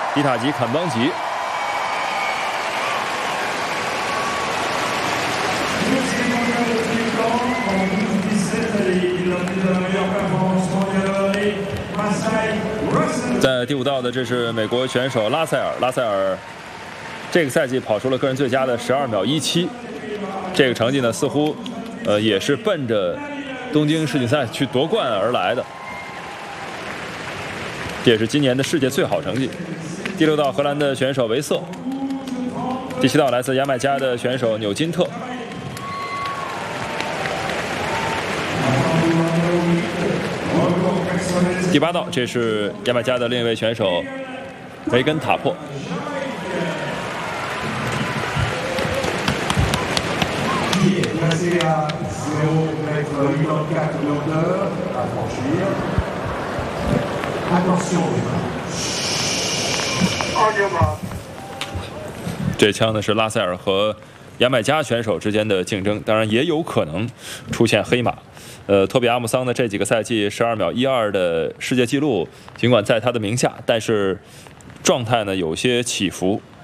迪塔吉坎邦吉。 在第5道的，这是美国选手拉塞尔。拉塞尔这个赛季跑出了个人最佳的12秒17，这个成绩呢，似乎也是奔着东京世锦赛去夺冠而来的。这也是今年的世界最好成绩。第6道，荷兰的选手维瑟。第7道，来自牙买加的选手纽金特。 第8道，这是牙买加的另一位选手梅根塔珀。这枪呢是拉塞尔和牙买加选手之间的竞争，当然也有可能出现黑马。 托比阿姆桑的这几个赛季12秒12的世界纪录，尽管在他的名下，但是状态呢有些起伏。